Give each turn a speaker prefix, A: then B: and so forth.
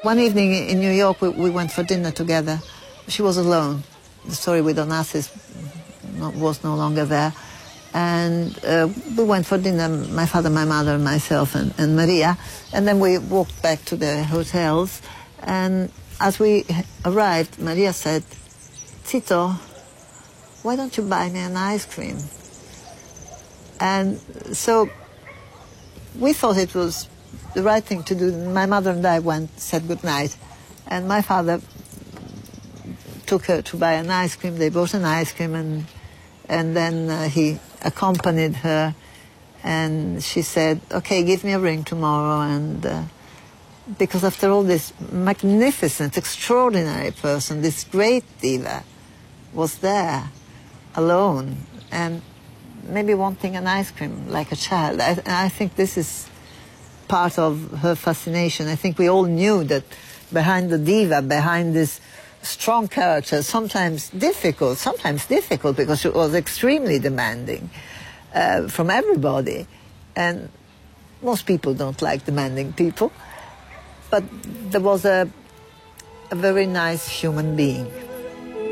A: One evening in New York, we went for dinner together. She was alone. The story with Onassis was no longer there. And we went for dinner, my father, my mother, myself, and Maria. And then we walked back to the hotels. And as we arrived, Maria said, "Tito, why don't you buy me an ice cream?" And so we thought it was the right thing to do. My mother and I went, said goodnight. And my father took her to buy an ice cream. They bought an ice cream, and then he accompanied her. And she said, "Okay, give me a ring tomorrow." And because after all, this magnificent, extraordinary person, this great diva, was there, alone, and maybe wanting an ice cream like a child. I think this is part of her fascination. I think we all knew that behind the diva, behind this strong character, sometimes difficult because she was extremely demanding from everybody. And most people don't like demanding people. But there was a very nice human being.